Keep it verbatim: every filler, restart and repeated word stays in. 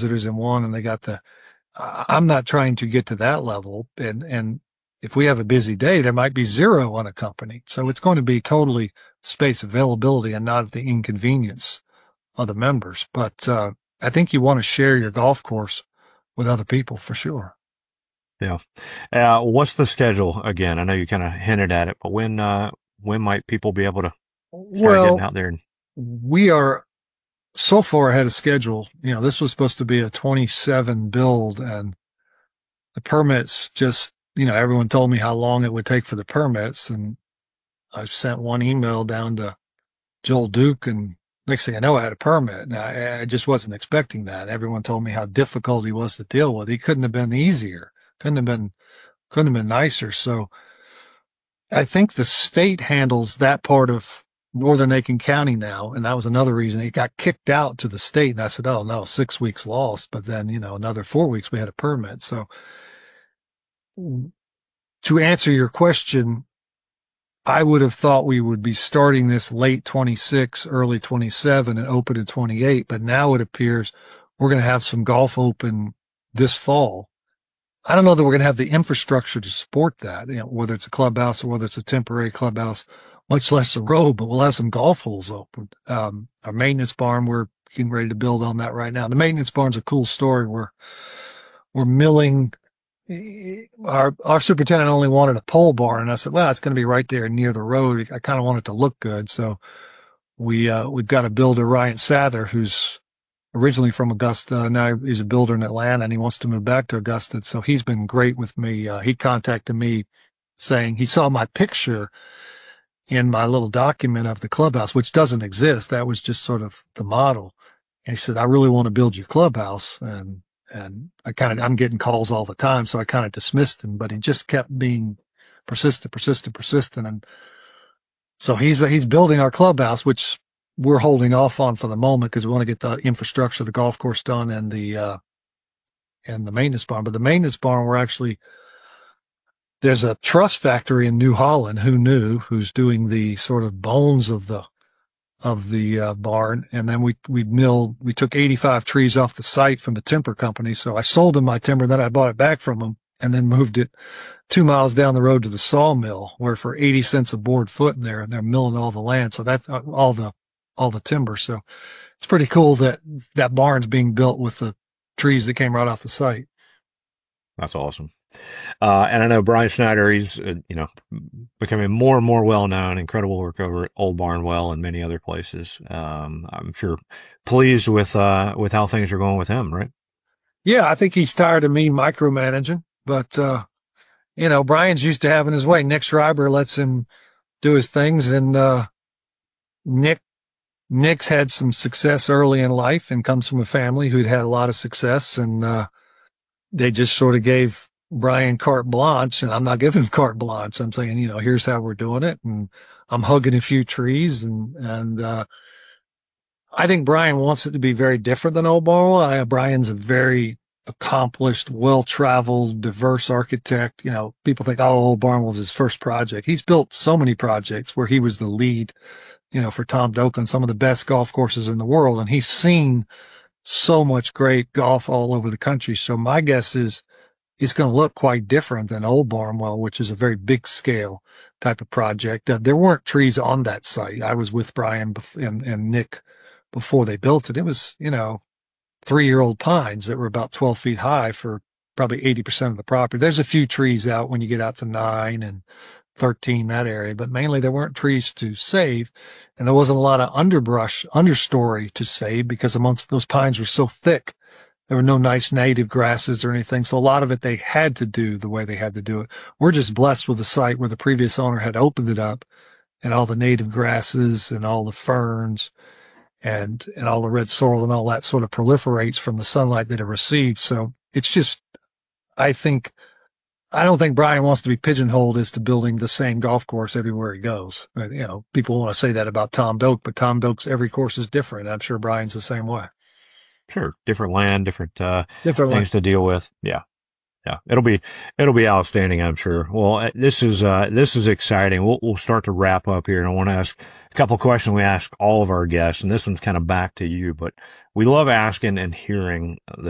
visitors in one, and they got the, I'm not trying to get to that level. And, and if we have a busy day, there might be zero unaccompanied. So it's going to be totally space availability and not at the inconvenience of the members. But, uh, I think you want to share your golf course with other people for sure. Yeah. Uh, what's the schedule again? I know you kind of hinted at it, but when, uh, when might people be able to start Well, getting out there? And- we are so far ahead of schedule. You know, this was supposed to be a twenty-seven build, and the permits just, you know, everyone told me how long it would take for the permits. And I sent one email down to Joel Duke, and next thing I know, I had a permit. Now, I, I just wasn't expecting that. Everyone told me how difficult he was to deal with. He couldn't have been easier. Couldn't have been, couldn't have been nicer. So I think the state handles that part of Northern Aiken County now. And that was another reason it got kicked out to the state. And I said, oh no, six weeks lost. But then, you know, another four weeks we had a permit. So to answer your question, I would have thought we would be starting this late twenty-six, early twenty-seven and open in twenty-eight. But now it appears we're going to have some golf open this fall. I don't know that we're going to have the infrastructure to support that, you know, whether it's a clubhouse or whether it's a temporary clubhouse, much less a road, but we'll have some golf holes open. Um, our maintenance barn, we're getting ready to build on that right now. The maintenance barn's a cool story. We're, we're milling. Our, our superintendent only wanted a pole barn. And I said, well, it's going to be right there near the road. I kind of want it to look good. So we, uh, we've got a builder, Ryan Sather, who's originally from Augusta. Now he's a builder in Atlanta, and he wants to move back to Augusta. So he's been great with me. Uh, he contacted me saying he saw my picture in my little document of the clubhouse, which doesn't exist. That was just sort of the model. And he said, I really want to build your clubhouse. And, and I kind of, I'm getting calls all the time. So I kind of dismissed him, but he just kept being persistent, persistent, persistent. And so he's, he's building our clubhouse, which we're holding off on for the moment because we want to get the infrastructure, the golf course done, and the, uh, and the maintenance barn. But the maintenance barn, we're actually, there's a truss factory in New Holland, who knew, who's doing the sort of bones of the, of the, uh, barn. And then we, we milled, we took eighty-five trees off the site from the timber company. So I sold them my timber, then I bought it back from them and then moved it two miles down the road to the sawmill, where for eighty cents a board foot in there, and they're milling all the land. So that's all the, all the timber. So it's pretty cool that that barn's being built with the trees that came right off the site. That's awesome. Uh, and I know Brian Schneider, he's, uh, you know, becoming more and more well known, incredible work over at Old Barnwell and many other places. Um, I'm sure pleased with, uh, with how things are going with him, right? Yeah. I think he's tired of me micromanaging, but, uh, you know, Brian's used to having his way. Nick Schreiber lets him do his things. And, uh, Nick, Nick's had some success early in life and comes from a family who'd had a lot of success. And, uh, they just sort of gave Brian carte blanche, and I'm not giving him carte blanche. I'm saying, you know, here's how we're doing it. And I'm hugging a few trees, and, and, uh, I think Brian wants it to be very different than Old Barnwell. I, Brian's a very accomplished, well-traveled, diverse architect. You know, people think, oh, Old Barnwell was his first project. He's built so many projects where he was the lead, you know, for Tom Doak on some of the best golf courses in the world. And he's seen so much great golf all over the country. So my guess is it's going to look quite different than Old Barnwell, which is a very big scale type of project. Uh, there weren't trees on that site. I was with Brian and, and Nick before they built it. It was, you know, three-year-old pines that were about twelve feet high for probably eighty percent of the property. There's a few trees out when you get out to nine and thirteen, that area, but mainly there weren't trees to save. And there wasn't a lot of underbrush, understory to save, because amongst those pines were so thick, there were no nice native grasses or anything. So a lot of it they had to do the way they had to do it. We're just blessed with a site where the previous owner had opened it up, and all the native grasses and all the ferns and, and all the red sorrel and all that sort of proliferates from the sunlight that it received. So it's just, I think, I don't think Brian wants to be pigeonholed as to building the same golf course everywhere he goes. But, you know, people want to say that about Tom Doak, but Tom Doak's every course is different. I'm sure Brian's the same way. Sure. Different land, different, uh, different things land. to deal with. Yeah. Yeah. It'll be, it'll be outstanding, I'm sure. Well, this is, uh, this is exciting. We'll, we'll start to wrap up here, and I want to ask a couple of questions we ask all of our guests, and this one's kind of back to you, but we love asking and hearing the